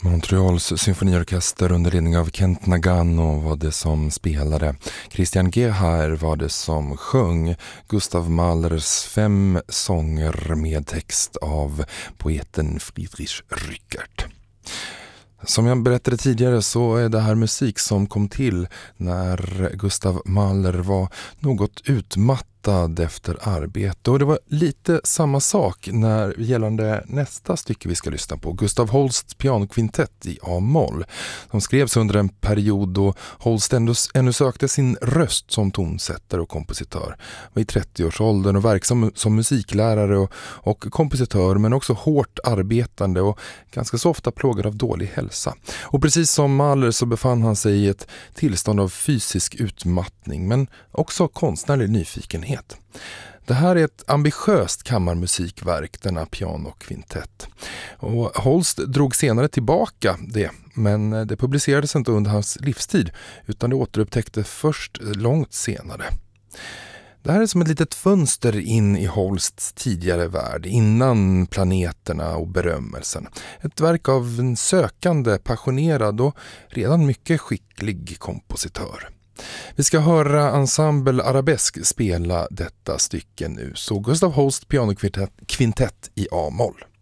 Montreals symfoniorkester under ledning av Kent Nagano var det som spelade. Christian Gerhaer var det som sjöng. Gustav Mahlers 5 sånger med text av poeten Friedrich Rückert. Som jag berättade tidigare så är det här musik som kom till när Gustav Mahler var något utmattad efter arbete. Och det var lite samma sak när gällande nästa stycke vi ska lyssna på. Gustav Holsts pianokvintett i A-moll. De skrevs under en period då Holst ännu sökte sin röst som tonsättare och kompositör. Var i 30-årsåldern och verksam som musiklärare och kompositör, men också hårt arbetande och ganska så ofta plågad av dålig hälsa. Och precis som Mahler så befann han sig i ett tillstånd av fysisk utmattning, men också konstnärlig nyfikenhet. Det här är ett ambitiöst kammarmusikverk, denna pianokvintett. Och Holst drog senare tillbaka det, men det publicerades inte under hans livstid utan det återupptäcktes först långt senare. Det här är som ett litet fönster in i Holsts tidigare värld, innan planeterna och berömmelsen. Ett verk av en sökande, passionerad och redan mycket skicklig kompositör. Vi ska höra Ensemble Arabesk spela detta stycke nu, så Gustav Holst pianokvintett i A-moll.